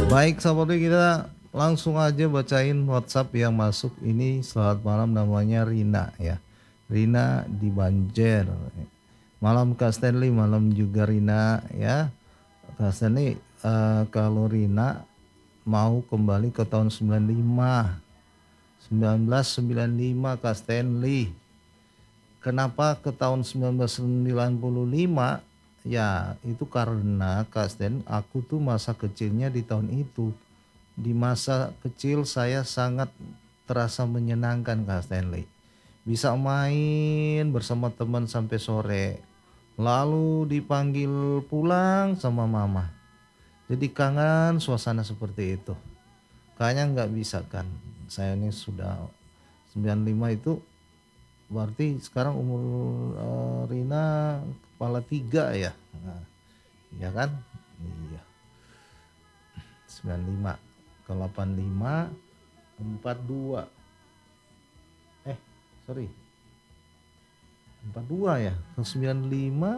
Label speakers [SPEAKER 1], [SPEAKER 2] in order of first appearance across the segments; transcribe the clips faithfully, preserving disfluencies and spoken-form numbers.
[SPEAKER 1] Baik sahabat kita langsung aja bacain WhatsApp yang masuk ini. Selamat malam, namanya Rina ya. Rina di Banjer. Malam Kak Stanley, malam juga Rina ya. Kak Stanley, eh, kalau Rina mau kembali ke tahun sembilan puluh lima, seribu sembilan ratus sembilan puluh lima Kak Stanley. Kenapa ke tahun seribu sembilan ratus sembilan puluh lima? Ya itu karena Kak Stan, aku tuh masa kecilnya di tahun itu. Di masa kecil saya sangat terasa menyenangkan Kak Stanley. Bisa main bersama teman sampai sore. Lalu dipanggil pulang sama mama. Jadi kangen suasana seperti itu. Kayaknya nggak bisa kan. Saya ini sudah sembilan puluh lima itu berarti sekarang umur eh, Rina kepala tiga ya. Nah, iya kan? Iya. sembilan puluh lima ke delapan puluh lima empat puluh dua. Eh, sorry. empat puluh dua ya. Ke sembilan puluh lima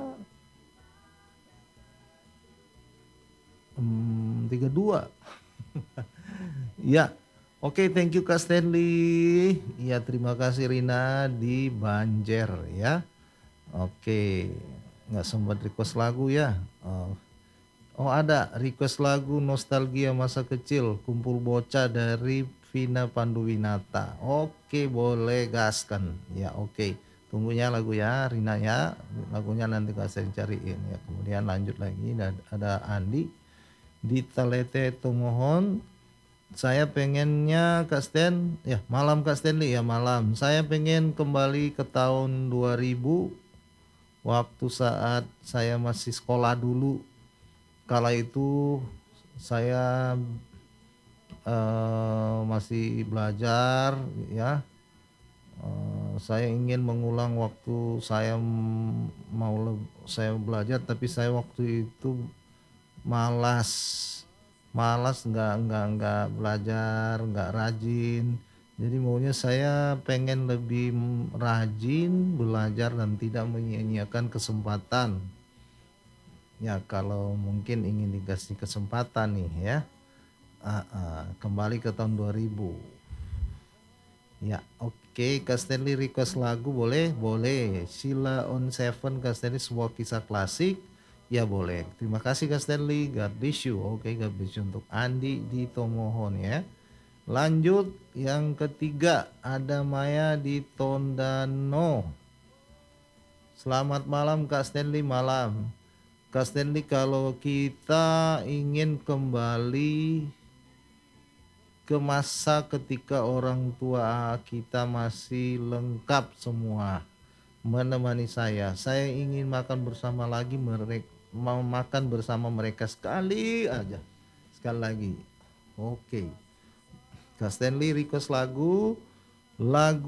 [SPEAKER 1] hmm, tiga puluh dua. Ya. Oke, thank you Kak Stanley. Ya, terima kasih Rina di Banjer ya. Oke, nggak sempat request lagu ya. Oh, oh ada request lagu nostalgia masa kecil, kumpul bocah dari Vina Panduwinata. Oke, boleh gaskan. Ya, oke. Tunggunya lagu ya, Rina ya. Lagunya nanti saya cariin ya. Kemudian lanjut lagi ada, ada Andi di Talete Tomohon. Saya pengennya Kak Stan, ya malam Kak Stanley ya malam. Saya pengen kembali ke tahun dua ribu, waktu saat saya masih sekolah dulu. Kala itu saya eh, masih belajar ya. Eh, saya ingin mengulang waktu saya m- mau le- saya belajar, tapi saya waktu itu malas, malas nggak nggak nggak belajar, nggak rajin. Jadi maunya saya pengen lebih rajin belajar dan tidak menyia-nyiakan kesempatan. Ya kalau mungkin ingin dikasih kesempatan nih ya. Ah, ah, kembali ke tahun dua ribu. Ya, oke, Kak Stanley request lagu boleh? Boleh. Sheila on Seven Kak Stanley, sebuah kisah klasik. Ya boleh. Terima kasih Kak Stanley. God bless you. Oke, God bless you untuk Andi di Tomohon ya. Lanjut yang ketiga ada Maya di Tondano. Selamat malam Kak Stanley, malam. Kak Stanley, kalau kita ingin kembali ke masa ketika orang tua kita masih lengkap semua menemani saya. Saya ingin makan bersama lagi mereka, mau makan bersama mereka sekali aja. Sekali lagi. Oke. Kak Stanley request lagu lagu